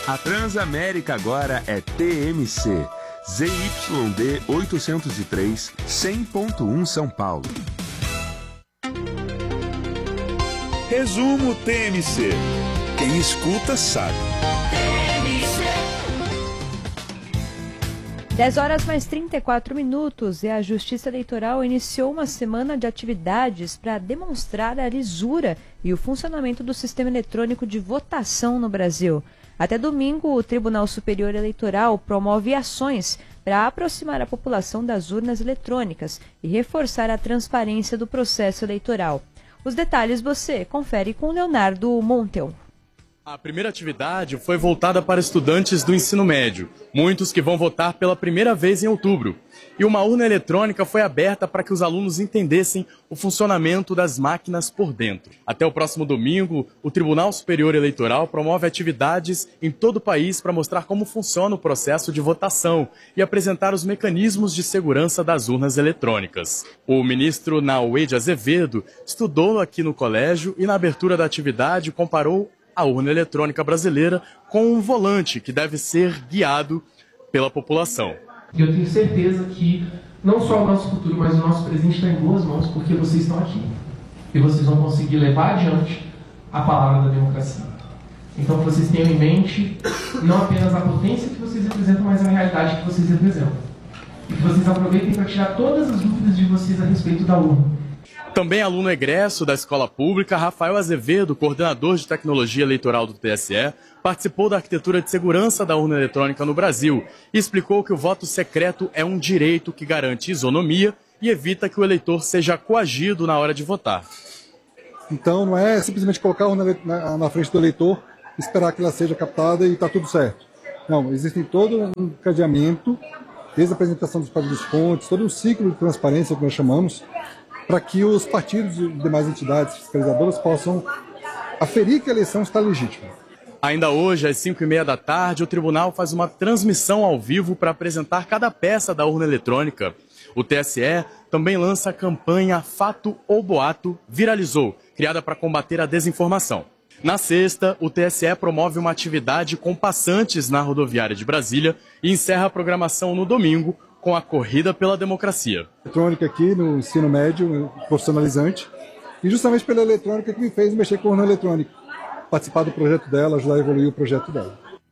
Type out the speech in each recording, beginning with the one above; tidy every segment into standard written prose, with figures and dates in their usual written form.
A Transamérica agora é TMC. ZYD 803, 100.1 São Paulo. Resumo TMC. Quem escuta sabe. 10 horas mais 34 minutos e a Justiça Eleitoral iniciou uma semana de atividades para demonstrar a lisura e o funcionamento do sistema eletrônico de votação no Brasil. Até domingo, o Tribunal Superior Eleitoral promove ações para aproximar a população das urnas eletrônicas e reforçar a transparência do processo eleitoral. Os detalhes você confere com Leonardo Montel. A primeira atividade foi voltada para estudantes do ensino médio, muitos que vão votar pela primeira vez em outubro. E uma urna eletrônica foi aberta para que os alunos entendessem o funcionamento das máquinas por dentro. Até o próximo domingo, o Tribunal Superior Eleitoral promove atividades em todo o país para mostrar como funciona o processo de votação e apresentar os mecanismos de segurança das urnas eletrônicas. O ministro Nauede Azevedo estudou aqui no colégio e na abertura da atividade comparou a urna eletrônica brasileira com um volante que deve ser guiado pela população. E eu tenho certeza que não só o nosso futuro, mas o nosso presente está em boas mãos, porque vocês estão aqui. E vocês vão conseguir levar adiante a palavra da democracia. Então, que vocês tenham em mente não apenas a potência que vocês representam, mas a realidade que vocês representam. E que vocês aproveitem para tirar todas as dúvidas de vocês a respeito da urna. Também aluno egresso da escola pública, Rafael Azevedo, coordenador de tecnologia eleitoral do TSE, participou da arquitetura de segurança da urna eletrônica no Brasil e explicou que o voto secreto é um direito que garante isonomia e evita que o eleitor seja coagido na hora de votar. Então não é simplesmente colocar a urna na frente do eleitor, esperar que ela seja captada e está tudo certo. Não, existe todo um cadeamento, desde a apresentação dos códigos fontes, todo um ciclo de transparência que nós chamamos, para que os partidos e demais entidades fiscalizadoras possam aferir que a eleição está legítima. Ainda hoje, às 5h30 da tarde, o tribunal faz uma transmissão ao vivo para apresentar cada peça da urna eletrônica. O TSE também lança a campanha Fato ou Boato Viralizou, criada para combater a desinformação. Na sexta, o TSE promove uma atividade com passantes na rodoviária de Brasília e encerra a programação no domingo, com a Corrida pela Democracia. Eletrônica aqui no ensino médio, profissionalizante, e justamente pela eletrônica que me fez mexer com a urna eletrônica, participar do projeto dela, ajudar a evoluir o projeto dela.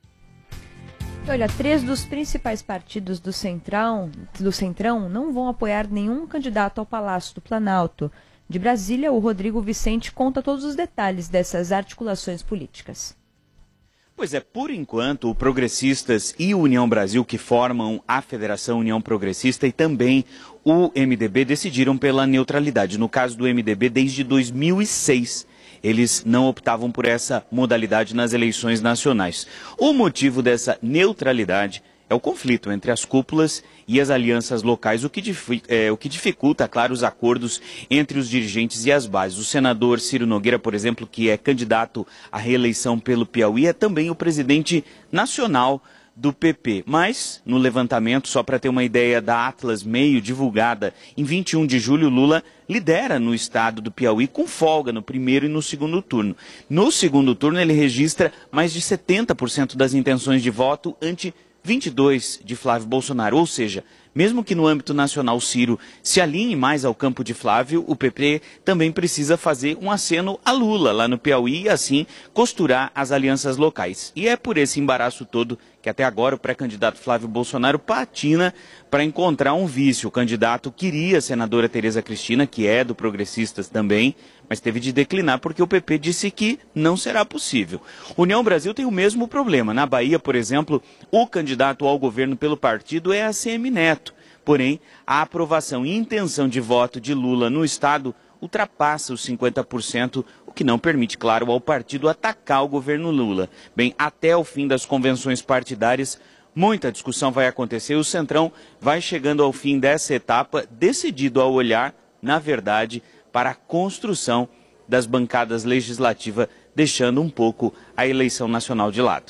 Olha, 3 dos principais partidos do Centrão não vão apoiar nenhum candidato ao Palácio do Planalto. De Brasília, o Rodrigo Vicente conta todos os detalhes dessas articulações políticas. Pois é, por enquanto, o Progressistas e o União Brasil, que formam a Federação União Progressista, e também o MDB decidiram pela neutralidade. No caso do MDB, desde 2006, eles não optavam por essa modalidade nas eleições nacionais. O motivo dessa neutralidade é o conflito entre as cúpulas e as alianças locais, o que dificulta, claro, os acordos entre os dirigentes e as bases. O senador Ciro Nogueira, por exemplo, que é candidato à reeleição pelo Piauí, é também o presidente nacional do PP. Mas, no levantamento, só para ter uma ideia da Atlas Meio, divulgada em 21 de julho, Lula lidera no estado do Piauí com folga no primeiro e no segundo turno. No segundo turno, ele registra mais de 70% das intenções de voto ante 22 de Flávio Bolsonaro, ou seja, mesmo que no âmbito nacional Ciro se alinhe mais ao campo de Flávio, o PP também precisa fazer um aceno a Lula lá no Piauí e assim costurar as alianças locais. E é por esse embaraço todo que até agora o pré-candidato Flávio Bolsonaro patina para encontrar um vice. O candidato queria a senadora Tereza Cristina, que é do Progressistas também, mas teve de declinar porque o PP disse que não será possível. União Brasil tem o mesmo problema. Na Bahia, por exemplo, o candidato ao governo pelo partido é ACM Neto. Porém, a aprovação e intenção de voto de Lula no estado ultrapassa os 50%, o que não permite, claro, ao partido atacar o governo Lula. Bem, até o fim das convenções partidárias, muita discussão vai acontecer e o Centrão vai chegando ao fim dessa etapa, decidido a olhar, na verdade, para a construção das bancadas legislativas, deixando um pouco a eleição nacional de lado.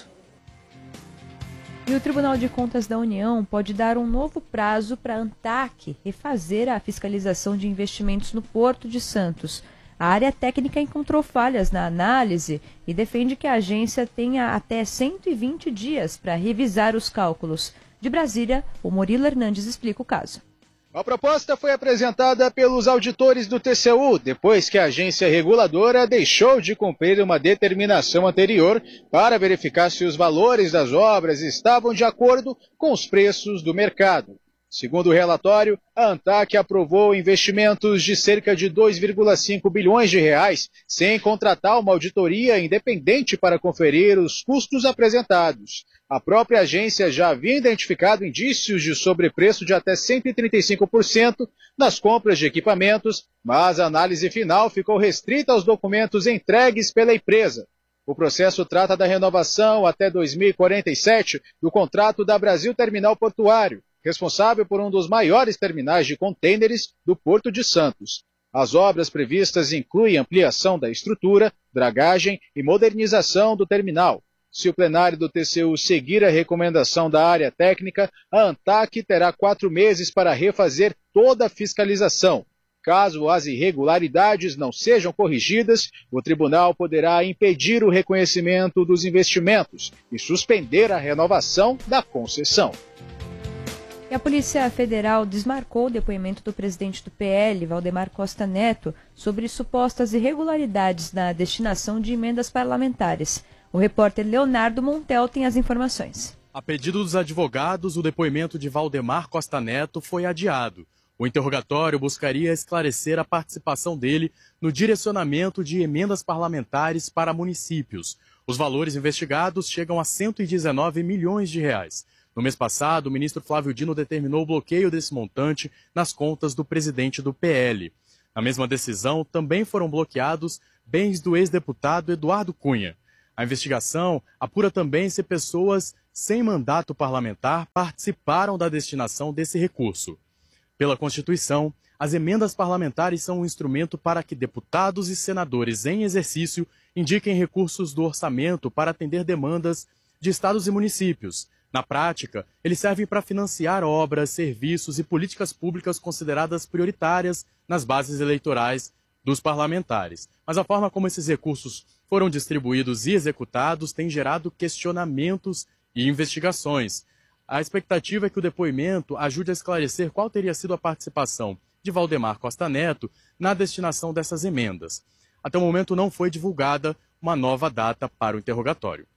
E o Tribunal de Contas da União pode dar um novo prazo para a ANTAQ refazer a fiscalização de investimentos no Porto de Santos. A área técnica encontrou falhas na análise e defende que a agência tenha até 120 dias para revisar os cálculos. De Brasília, o Murilo Hernandes explica o caso. A proposta foi apresentada pelos auditores do TCU, depois que a agência reguladora deixou de cumprir uma determinação anterior para verificar se os valores das obras estavam de acordo com os preços do mercado. Segundo o relatório, a ANTAQ aprovou investimentos de cerca de 2,5 bilhões de reais, sem contratar uma auditoria independente para conferir os custos apresentados. A própria agência já havia identificado indícios de sobrepreço de até 135% nas compras de equipamentos, mas a análise final ficou restrita aos documentos entregues pela empresa. O processo trata da renovação até 2047 do contrato da Brasil Terminal Portuário, responsável por um dos maiores terminais de contêineres do Porto de Santos. As obras previstas incluem ampliação da estrutura, dragagem e modernização do terminal. Se o plenário do TCU seguir a recomendação da área técnica, a ANTAQ terá 4 meses para refazer toda a fiscalização. Caso as irregularidades não sejam corrigidas, o tribunal poderá impedir o reconhecimento dos investimentos e suspender a renovação da concessão. E a Polícia Federal desmarcou o depoimento do presidente do PL, Valdemar Costa Neto, sobre supostas irregularidades na destinação de emendas parlamentares. O repórter Leonardo Montel tem as informações. A pedido dos advogados, o depoimento de Valdemar Costa Neto foi adiado. O interrogatório buscaria esclarecer a participação dele no direcionamento de emendas parlamentares para municípios. Os valores investigados chegam a 119 milhões de reais. No mês passado, o ministro Flávio Dino determinou o bloqueio desse montante nas contas do presidente do PL. Na mesma decisão, também foram bloqueados bens do ex-deputado Eduardo Cunha. A investigação apura também se pessoas sem mandato parlamentar participaram da destinação desse recurso. Pela Constituição, as emendas parlamentares são um instrumento para que deputados e senadores em exercício indiquem recursos do orçamento para atender demandas de estados e municípios. Na prática, eles servem para financiar obras, serviços e políticas públicas consideradas prioritárias nas bases eleitorais dos parlamentares. Mas a forma como esses recursos foram distribuídos e executados tem gerado questionamentos e investigações. A expectativa é que o depoimento ajude a esclarecer qual teria sido a participação de Valdemar Costa Neto na destinação dessas emendas. Até o momento não foi divulgada uma nova data para o interrogatório.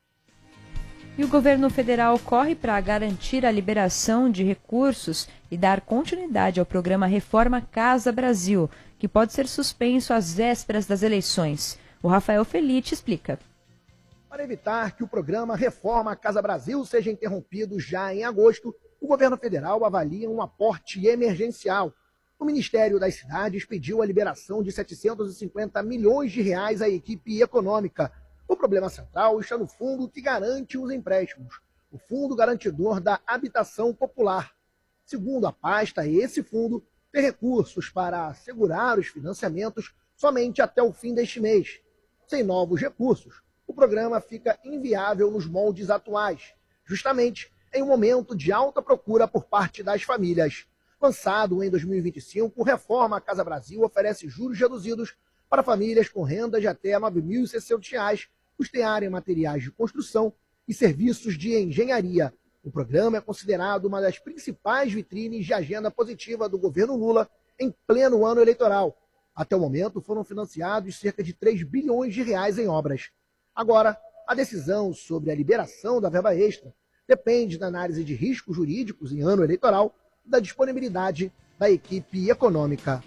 E o governo federal corre para garantir a liberação de recursos e dar continuidade ao programa Reforma Casa Brasil, que pode ser suspenso às vésperas das eleições. O Rafael Felite explica. Para evitar que o programa Reforma Casa Brasil seja interrompido já em agosto, o governo federal avalia um aporte emergencial. O Ministério das Cidades pediu a liberação de 750 milhões de reais à equipe econômica. O problema central está no fundo que garante os empréstimos, o Fundo Garantidor da Habitação Popular. Segundo a pasta, esse fundo tem recursos para assegurar os financiamentos somente até o fim deste mês. Sem novos recursos, o programa fica inviável nos moldes atuais, justamente em um momento de alta procura por parte das famílias. Lançado em 2025, o Reforma Casa Brasil oferece juros reduzidos para famílias com renda de até R$ 9.600, custearem materiais de construção e serviços de engenharia. O programa é considerado uma das principais vitrines de agenda positiva do governo Lula em pleno ano eleitoral. Até o momento, foram financiados cerca de 3 bilhões de reais em obras. Agora, a decisão sobre a liberação da verba extra depende da análise de riscos jurídicos em ano eleitoral e da disponibilidade da equipe econômica.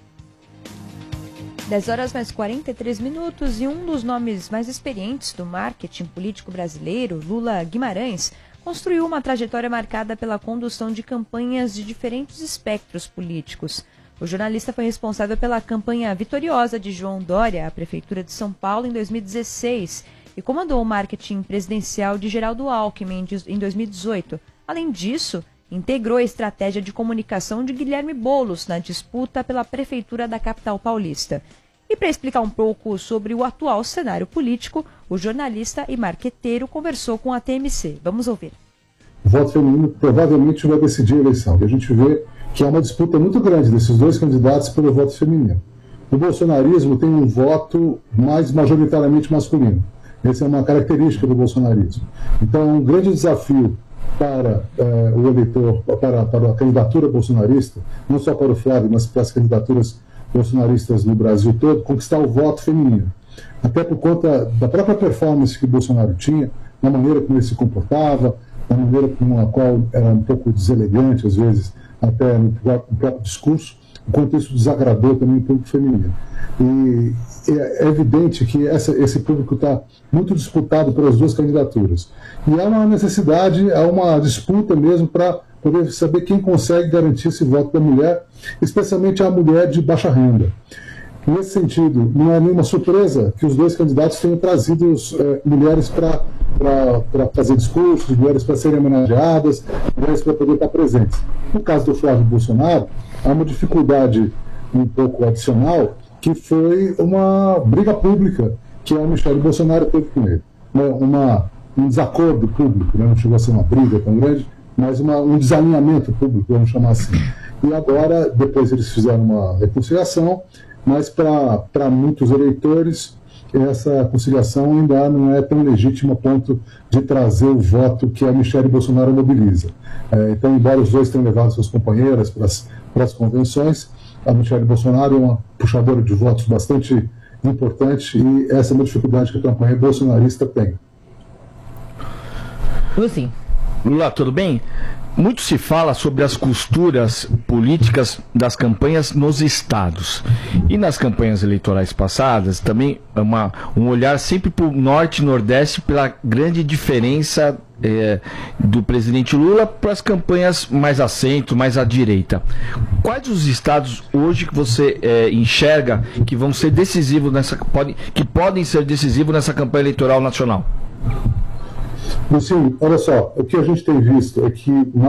10h mais 43 e um dos nomes mais experientes do marketing político brasileiro, Lula Guimarães, construiu uma trajetória marcada pela condução de campanhas de diferentes espectros políticos. O jornalista foi responsável pela campanha vitoriosa de João Dória à Prefeitura de São Paulo em 2016 e comandou o marketing presidencial de Geraldo Alckmin em 2018. Além disso, integrou a estratégia de comunicação de Guilherme Boulos na disputa pela Prefeitura da capital paulista. E para explicar um pouco sobre o atual cenário político, o jornalista e marqueteiro conversou com a TMC. Vamos ouvir. O voto feminino provavelmente vai decidir a eleição. E a gente vê que há uma disputa muito grande desses dois candidatos pelo voto feminino. o bolsonarismo tem um voto mais majoritariamente masculino. Essa é uma característica do bolsonarismo. Então, é um grande desafio para o eleitor, para a candidatura bolsonarista, não só para o Flávio, mas para as candidaturas bolsonaristas no Brasil todo, conquistar o voto feminino. Até por conta da própria performance que o Bolsonaro tinha, na maneira como ele se comportava, na maneira com a qual era um pouco deselegante, às vezes, até no próprio discurso, enquanto isso desagradou também o público feminino. E é evidente que esse público está muito disputado pelas duas candidaturas. E há uma necessidade, há uma disputa mesmo para poder saber quem consegue garantir esse voto da mulher, especialmente a mulher de baixa renda. Nesse sentido, não é nenhuma surpresa que os dois candidatos tenham trazido mulheres para fazer discursos, mulheres para serem homenageadas, mulheres para poder estar presentes. No caso do Flávio Bolsonaro, há uma dificuldade um pouco adicional, que foi uma briga pública que a Michelle Bolsonaro teve com ele. Um desacordo público, né? Não chegou a ser uma briga tão grande, mas um desalinhamento público, vamos chamar assim. E agora, depois eles fizeram uma reconciliação, mas para muitos eleitores essa conciliação ainda não é tão legítima a ponto de trazer o voto que a Michelle Bolsonaro mobiliza. Então, embora os dois tenham levado suas companheiras para as convenções, a Michelle Bolsonaro é uma puxadora de votos bastante importante e essa é uma dificuldade que a campanha bolsonarista tem. Sim. Lula, tudo bem? Muito se fala sobre as costuras políticas das campanhas nos estados. E nas campanhas eleitorais passadas, também um olhar sempre para o norte e nordeste pela grande diferença do presidente Lula para as campanhas mais a centro, mais à direita. Quais os estados hoje que você enxerga que vão ser decisivos que podem ser decisivos nessa campanha eleitoral nacional? Sim, olha só, o que a gente tem visto é que